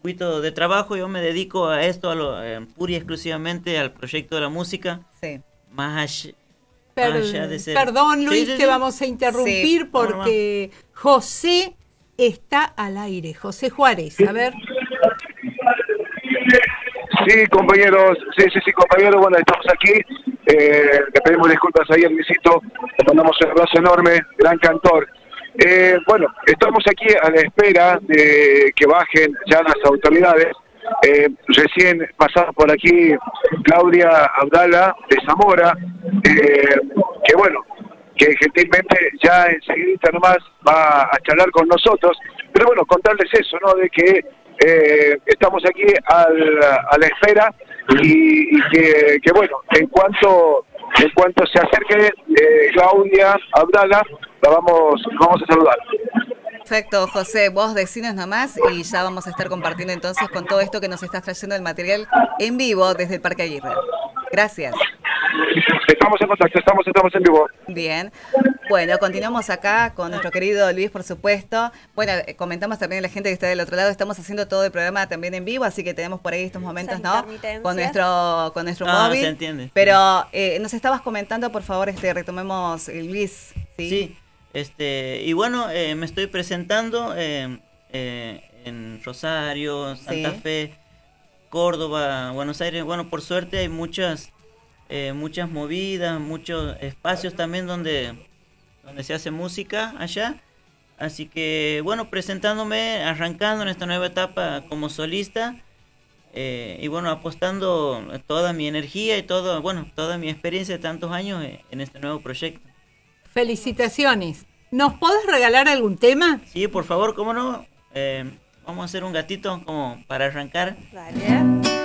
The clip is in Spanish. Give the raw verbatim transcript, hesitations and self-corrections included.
circuito de trabajo. Yo me dedico a esto, a lo, eh, pura y exclusivamente al proyecto de la música. Sí. Más allá, Per- más allá de ser... Perdón, Luis, Sí, sí, te sí. vamos a interrumpir Sí, porque José está al aire. José Juárez, a ver. Sí, compañeros, sí, sí, sí, compañeros, bueno, estamos aquí, eh, le pedimos disculpas ahí al Luisito, le mandamos un abrazo enorme, gran cantor. Eh, bueno, estamos aquí a la espera de que bajen ya las autoridades. Eh, recién pasaba por aquí Claudia Abdala de Zamora, eh, que bueno, que gentilmente ya enseguida nomás va a charlar con nosotros, pero bueno, contarles eso, ¿no? De que eh, estamos aquí al, a la espera y, y que, que bueno, en cuanto en cuanto se acerque eh, Claudia Abdala, la vamos, vamos a saludar. Perfecto, José, vos decinos nomás y ya vamos a estar compartiendo entonces con todo esto que nos estás trayendo el material en vivo desde el Parque Aguirre. Gracias. Estamos en contacto, estamos, estamos en vivo. Bien. Bueno, continuamos acá con nuestro querido Luis, por supuesto. Bueno, eh, comentamos también a la gente que está del otro lado, estamos haciendo todo el programa también en vivo, así que tenemos por ahí estos momentos, ¿no? Con nuestro con nuestro Ah, móvil. se entiende. Pero eh, nos estabas comentando, por favor, este retomemos el Luis. Sí. Sí, este, y bueno, eh, me estoy presentando eh, eh, en Rosario, Santa Sí. Fe, Córdoba, Buenos Aires. Bueno, por suerte hay muchas eh, muchas movidas, muchos espacios también donde, donde se hace música allá. Así que, bueno, presentándome, arrancando en esta nueva etapa como solista. Eh, y bueno, apostando toda mi energía y todo, bueno, toda mi experiencia de tantos años en, en este nuevo proyecto. Felicitaciones. ¿Nos podés regalar algún tema? Sí, por favor, cómo no. Eh, vamos a hacer un gatito como para arrancar. Dale.